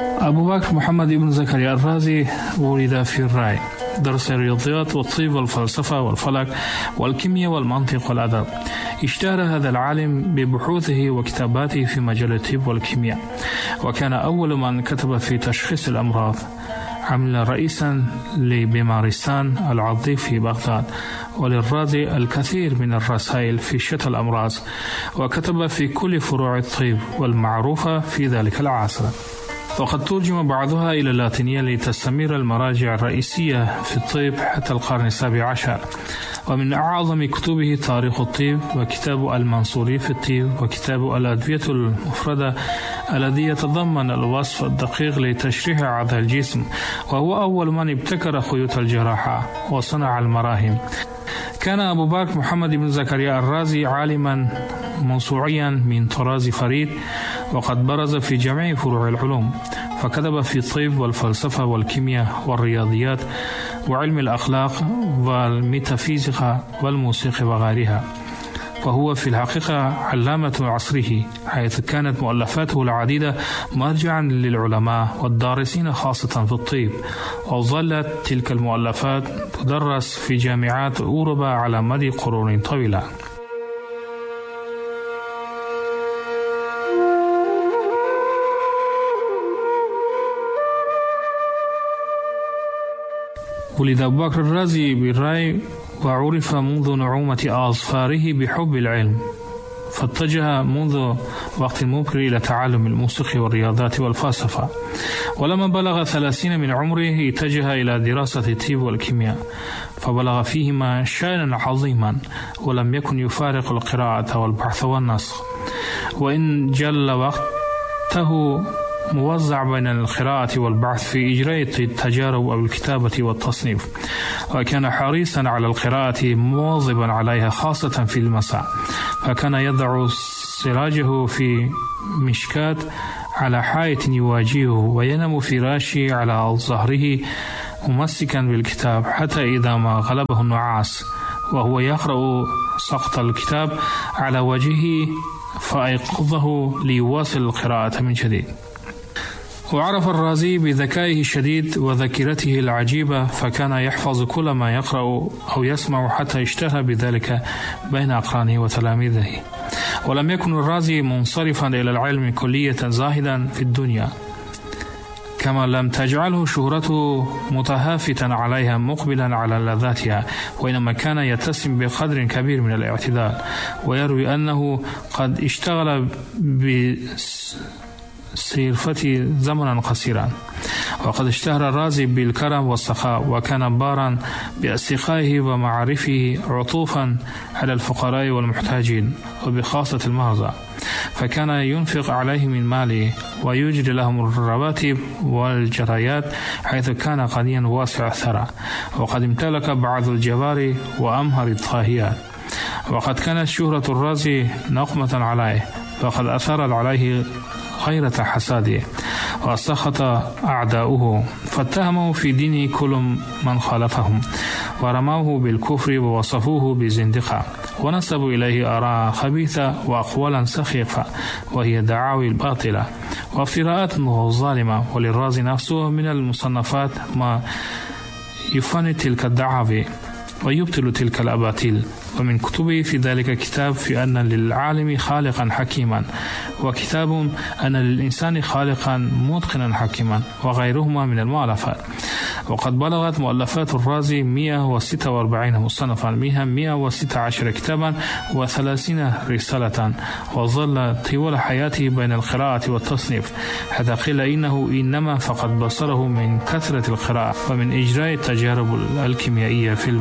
أبو بكر محمد بن زكريا الرازي ولد في الراي، درس الرياضيات والطب والفلسفة والفلك والكيمياء والمنطق والأدب. اشتهر هذا العالم ببحوثه وكتاباته في مجال الطب والكيمياء، وكان أول من كتب في تشخيص الأمراض. عمل رئيسا لبيمارستان العضي في بغداد، وللرازي الكثير من الرسائل في شتى الأمراض، وكتب في كل فروع الطب والمعروفة في ذلك العصر. وقد ترجم بعضها إلى اللاتينية لتستمر المراجع الرئيسية في الطب حتى القرن ال17. ومن أعظم كتبه تاريخ الطب، وكتاب المنصوري في الطب، وكتاب الأدوية المفردة الذي يتضمن الوصف الدقيق لتشريح أعضاء الجسم، وهو أول من ابتكر خيوط الجراحة وصنع المراهم. كان أبو بكر محمد بن زكريا الرازي عالما موسوعيا من طراز فريد، وقد برز في جميع فروع العلوم، فكتب في الطب والفلسفة والكيمياء والرياضيات وعلم الأخلاق والميتافيزيقا والموسيقى وغيرها. وهو في الحقيقة علامة عصره، حيث كانت مؤلفاته العديدة مرجعا للعلماء والدارسين خاصة في الطب، وظلت تلك المؤلفات تدرس في جامعات أوروبا على مدى قرون طويلة. ولد أبو بكر الرازي بالراي، وعرف منذ نعومة أظفاره بحب العلم، فاتجه منذ وقت مبكر إلى تعلم الموسيقى والرياضات والفلسفة. ولما بلغ 30 من عمره اتجه إلى دراسة الطب والكيمياء، فبلغ فيهما شأنا عظيما، ولم يكن يفارق القراءة والبحث والنسخ، وإن جل وقته موزع بين القراءة والبحث في إجراء التجارب أو الكتابة والتصنيف. وكان حريصا على القراءة مواظبا عليها خاصة في المساء، فكان يضع سراجه في مشكاة على حائط يواجهه، وينام فراشي على ظهره ممسكا بالكتاب، حتى إذا ما غلبه النعاس وهو يقرأ سقط الكتاب على وجهه فأيقظه ليواصل القراءة من جديد. وعرف الرازي بذكائه الشديد وذاكرته العجيبة، فكان يحفظ كل ما يقرأ أو يسمع، حتى اشتهر بذلك بين أقرانه وتلاميذه. ولم يكن الرازي منصرفا إلى العلم كلية زاهدا في الدنيا، كما لم تجعله شهرته متهافتا عليها مقبلا على لذاتها، وإنما كان يتسم بقدر كبير من الاعتدال، ويروي أنه قد اشتغل بصرفة زمنا قصيرا. وقد اشتهر الرازي بالكرم والسخاء، وكان بارا بأصدقائه ومعارفه، عطوفا على الفقراء والمحتاجين وبخاصة المرضى، فكان ينفق عليهم من ماله ويجري لهم الرواتب والجرايات، حيث كان غنيا واسع الثراء، وقد امتلك بعض الجواري وأمهر الطاهيات. وقد كانت شهرة الرازي نقمة عليه، وقد أثرت عليه غيرة حساده، وسخط أعداؤه، فاتهموا في دينه كل من خالفهم، ورموه بالكفر ووصفوه بزندقة، ونسبوا إليه آراء خبيثة وأقوالا سخيفة، وهي دعاوي الباطلة وافتراءات ظالمة. وللرازي نفسه من المصنفات ما يفند تلك الدعاوي ويبطل تلك الأباطيل. ومن كتبه في ذلك كتاب في أن للعالم خالقا حكيما، وكتاب أن للإنسان خالقا متقنا حكيما، وغيرهما من المؤلفات. وقد بلغت مؤلفات الرازي 146 مصنفا، منها 116 كتابا و30 رسالة، وظل طوال حياته بين القراءة والتصنيف، حتى قيل إنه إنما فقد بصره من كثرة القراءة ومن إجراء التجارب الكيميائية في